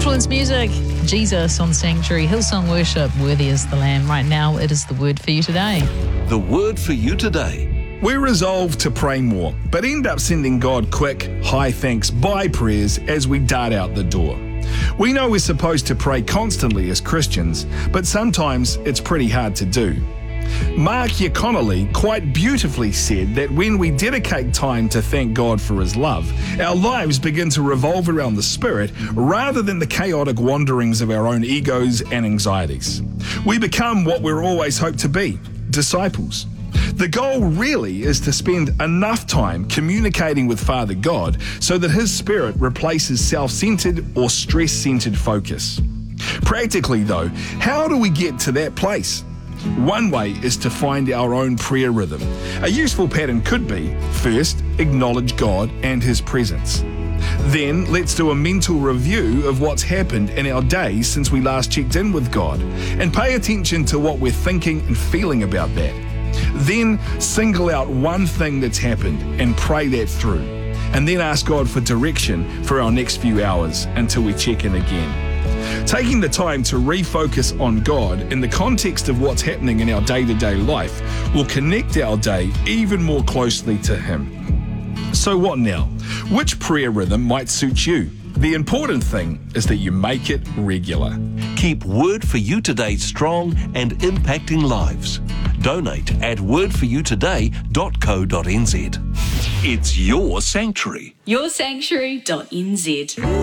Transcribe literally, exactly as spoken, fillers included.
Influence Music, Jesus on Sanctuary, Hillsong Worship, Worthy is the Lamb. Right now, it is the word for you today. The word for you today. We're resolved to pray more, but end up sending God quick, high thanks, bye prayers as we dart out the door. We know we're supposed to pray constantly as Christians, but sometimes it's pretty hard to do. Mark Yaconelli quite beautifully said that when we dedicate time to thank God for His love, our lives begin to revolve around the Spirit rather than the chaotic wanderings of our own egos and anxieties. We become what we're always hoped to be, disciples. The goal really is to spend enough time communicating with Father God so that His Spirit replaces self-centered or stress-centered focus. Practically though, how do we get to that place? One way is to find our own prayer rhythm. A useful pattern could be, first, acknowledge God and His presence. Then, let's do a mental review of what's happened in our day since we last checked in with God, and pay attention to what we're thinking and feeling about that. Then, single out one thing that's happened and pray that through, and then ask God for direction for our next few hours until we check in again. Taking the time to refocus on God in the context of what's happening in our day-to-day life will connect our day even more closely to Him. So what now? Which prayer rhythm might suit you? The important thing is that you make it regular. Keep Word for You Today strong and impacting lives. Donate at word for you today dot co dot n z. It's your sanctuary. your sanctuary dot n z.